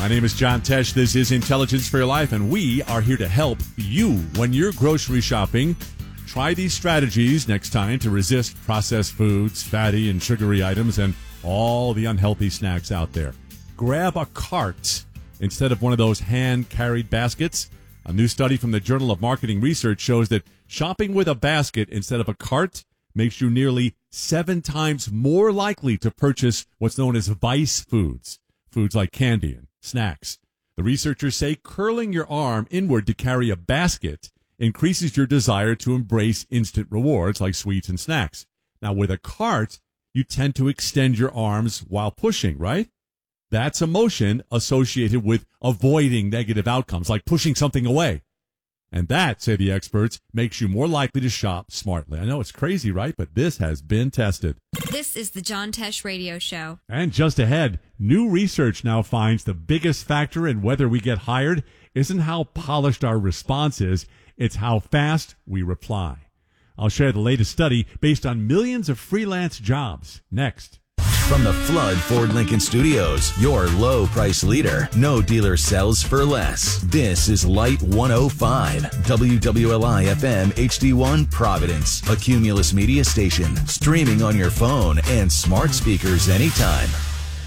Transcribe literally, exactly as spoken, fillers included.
My name is John Tesh. This is Intelligence for Your Life, and we are here to help you when you're grocery shopping. Try these strategies next time to resist processed foods, fatty and sugary items, and all the unhealthy snacks out there. Grab a cart instead of one of those hand-carried baskets. A new study from the Journal of Marketing Research shows that shopping with a basket instead of a cart makes you nearly seven times more likely to purchase what's known as vice foods, foods like candy and snacks. The researchers say curling your arm inward to carry a basket increases your desire to embrace instant rewards like sweets and snacks. Now, with a cart, you tend to extend your arms while pushing, right? That's a motion associated with avoiding negative outcomes, like pushing something away. And that, say the experts, makes you more likely to shop smartly. I know it's crazy, right? But this has been tested. This is the John Tesh Radio Show. And just ahead, new research now finds the biggest factor in whether we get hired isn't how polished our response is, it's how fast we reply. I'll share the latest study based on millions of freelance jobs next. From the Flood Ford Lincoln Studios, your low price leader. No dealer sells for less. This is Light one oh five, W W L I F M H D one Providence, a Cumulus media station, streaming on your phone and smart speakers anytime.